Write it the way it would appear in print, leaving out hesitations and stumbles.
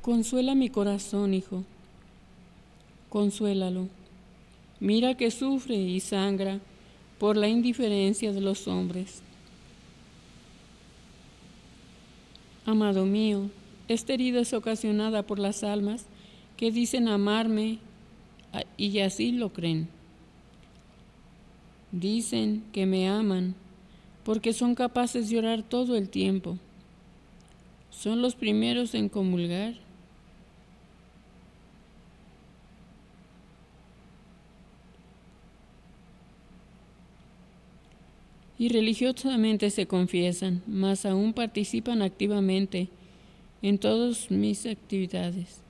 Consuela mi corazón, hijo, consuélalo. Mira que sufre y sangra por la indiferencia de los hombres. Amado mío, esta herida es ocasionada por las almas que dicen amarme y así lo creen. Dicen que me aman porque son capaces de llorar todo el tiempo. Son los primeros en comulgar. Y religiosamente se confiesan, mas aún participan activamente en todas mis actividades.